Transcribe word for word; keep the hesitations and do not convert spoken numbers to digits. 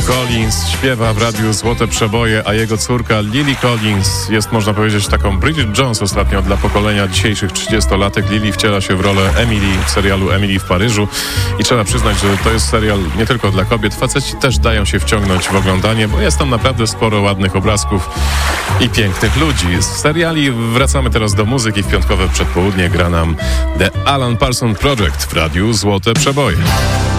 Collins śpiewa w radiu Złote Przeboje, a jego córka Lily Collins jest, można powiedzieć, taką Bridget Jones ostatnio dla pokolenia dzisiejszych trzydziestolatek. Lily wciela się w rolę Emily w serialu Emily w Paryżu i trzeba przyznać, że to jest serial nie tylko dla kobiet. Faceci też dają się wciągnąć w oglądanie, bo jest tam naprawdę sporo ładnych obrazków i pięknych ludzi. Z seriali wracamy teraz do muzyki. W piątkowe przedpołudnie gra nam The Alan Parsons Project w radiu Złote Przeboje.